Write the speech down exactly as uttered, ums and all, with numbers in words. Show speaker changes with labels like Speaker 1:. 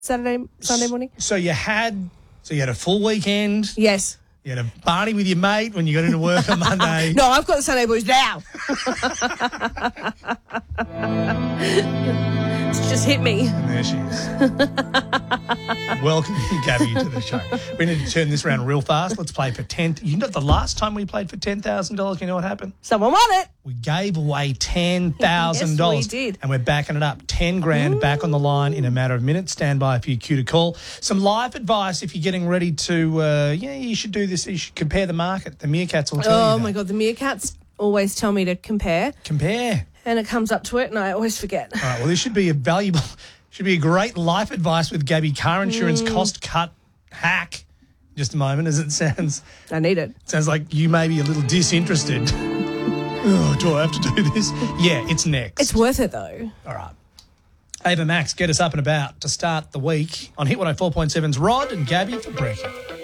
Speaker 1: Saturday, Sunday morning.
Speaker 2: So you had, so you had a full weekend.
Speaker 1: Yes.
Speaker 2: You had a party with your mate when you got into work on Monday.
Speaker 1: No, I've got the Sunday blues now. It's just hit me.
Speaker 2: And there she is. Welcome, Gabby, to the show. We need to turn this around real fast. Let's play for ten. You know, the last time we played for ten thousand dollars, you know what happened?
Speaker 1: Someone won it.
Speaker 2: We gave away ten thousand dollars.
Speaker 1: Yes, we did.
Speaker 2: And we're backing it up. ten grand Ooh. Back on the line in a matter of minutes. Stand by if you're cue to call. Some life advice if you're getting ready to, uh, yeah, you should do this. You should compare the market. The meerkats will tell
Speaker 1: oh,
Speaker 2: you
Speaker 1: Oh,
Speaker 2: that.
Speaker 1: my God. The meerkats always tell me to compare.
Speaker 2: Compare.
Speaker 1: And it comes up to it and I always forget.
Speaker 2: All right, well, this should be a valuable, should be a great life advice with Gabby. Car insurance mm. cost cut hack. Just a moment, as it sounds.
Speaker 1: I need it.
Speaker 2: Sounds like you may be a little disinterested. Oh, do I have to do this? Yeah, it's next.
Speaker 1: It's worth it, though.
Speaker 2: All right. Ava Max, get us up and about to start the week on Hit one oh four point seven's Rod and Gabby for breakfast.